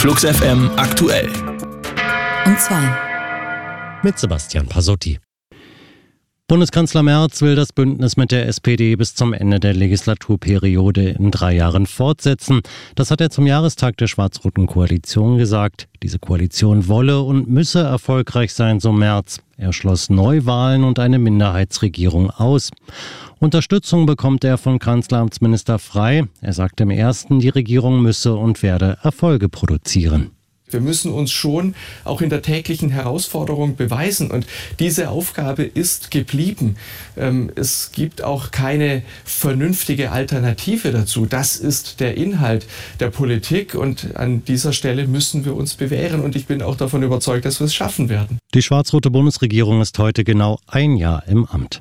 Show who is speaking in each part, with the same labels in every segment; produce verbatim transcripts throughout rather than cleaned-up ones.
Speaker 1: Flux F M aktuell.
Speaker 2: Und zwei.
Speaker 3: Mit Sebastian Pasotti. Bundeskanzler Merz will das Bündnis mit der S P D bis zum Ende der Legislaturperiode in drei Jahren fortsetzen. Das hat er zum Jahrestag der schwarz-roten Koalition gesagt. Diese Koalition wolle und müsse erfolgreich sein, so Merz. Er schloss Neuwahlen und eine Minderheitsregierung aus. Unterstützung bekommt er von Kanzleramtsminister Frey. Er sagte im ersten, die Regierung müsse und werde Erfolge produzieren.
Speaker 4: Wir müssen uns schon auch in der täglichen Herausforderung beweisen und diese Aufgabe ist geblieben. Es gibt auch keine vernünftige Alternative dazu. Das ist der Inhalt der Politik und an dieser Stelle müssen wir uns bewähren und ich bin auch davon überzeugt, dass wir es schaffen werden.
Speaker 3: Die schwarz-rote Bundesregierung ist heute genau ein Jahr im Amt.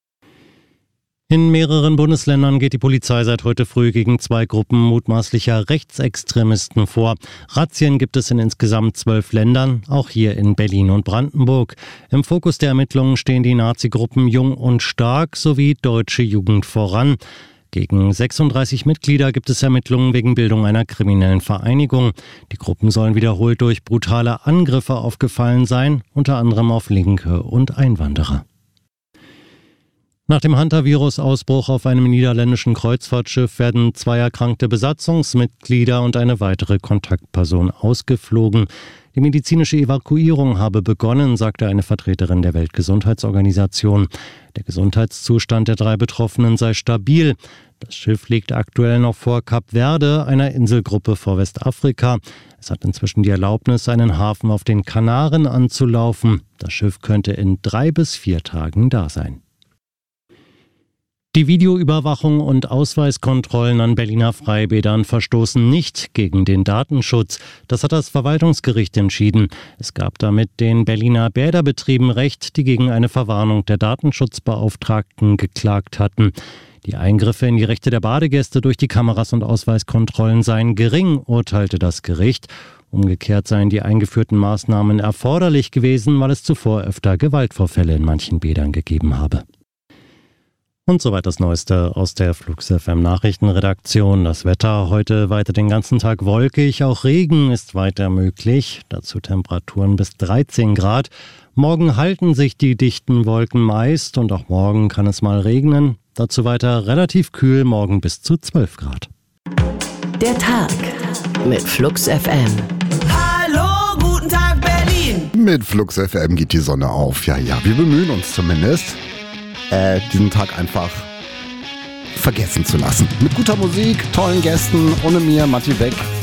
Speaker 3: In mehreren Bundesländern geht die Polizei seit heute früh gegen zwei Gruppen mutmaßlicher Rechtsextremisten vor. Razzien gibt es in insgesamt zwölf Ländern, auch hier in Berlin und Brandenburg. Im Fokus der Ermittlungen stehen die Nazi-Gruppen Jung und Stark sowie Deutsche Jugend voran. Gegen sechsunddreißig Mitglieder gibt es Ermittlungen wegen Bildung einer kriminellen Vereinigung. Die Gruppen sollen wiederholt durch brutale Angriffe aufgefallen sein, unter anderem auf Linke und Einwanderer. Nach dem Hantavirus-Ausbruch auf einem niederländischen Kreuzfahrtschiff werden zwei erkrankte Besatzungsmitglieder und eine weitere Kontaktperson ausgeflogen. Die medizinische Evakuierung habe begonnen, sagte eine Vertreterin der Weltgesundheitsorganisation. Der Gesundheitszustand der drei Betroffenen sei stabil. Das Schiff liegt aktuell noch vor Kap Verde, einer Inselgruppe vor Westafrika. Es hat inzwischen die Erlaubnis, einen Hafen auf den Kanaren anzulaufen. Das Schiff könnte in drei bis vier Tagen da sein. Die Videoüberwachung und Ausweiskontrollen an Berliner Freibädern verstoßen nicht gegen den Datenschutz. Das hat das Verwaltungsgericht entschieden. Es gab damit den Berliner Bäderbetrieben Recht, die gegen eine Verwarnung der Datenschutzbeauftragten geklagt hatten. Die Eingriffe in die Rechte der Badegäste durch die Kameras und Ausweiskontrollen seien gering, urteilte das Gericht. Umgekehrt seien die eingeführten Maßnahmen erforderlich gewesen, weil es zuvor öfter Gewaltvorfälle in manchen Bädern gegeben habe. Und soweit das Neueste aus der Flux F M Nachrichtenredaktion. Das Wetter heute weiter den ganzen Tag wolkig, auch Regen ist weiter möglich. Dazu Temperaturen bis dreizehn Grad. Morgen halten sich die dichten Wolken meist und auch morgen kann es mal regnen. Dazu weiter relativ kühl, morgen bis zu zwölf Grad.
Speaker 2: Der Tag mit Flux F M.
Speaker 5: Hallo, guten Tag Berlin.
Speaker 6: Mit Flux F M geht die Sonne auf. Ja, ja, wir bemühen uns zumindest. Äh, diesen Tag einfach vergessen zu lassen. Mit guter Musik, tollen Gästen, ohne mir, Matti Beck.